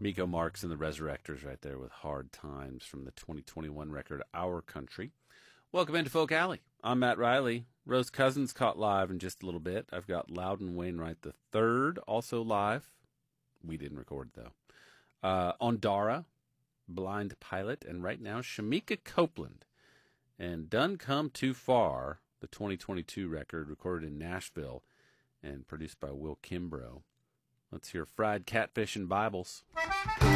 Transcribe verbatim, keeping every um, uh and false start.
Miko Marks and the Resurrectors right there with Hard Times from the twenty twenty-one record Our Country. Welcome into Folk Alley. I'm Matt Riley. Rose Cousins caught live in just a little bit. I've got Loudon Wainwright the third also live. We didn't record, though. Uh, Ondara, Blind Pilot, and right now Shamika Copeland. And Done Come Too Far, the twenty twenty-two record recorded in Nashville and produced by Will Kimbrough. Let's hear Fried Catfish and Bibles.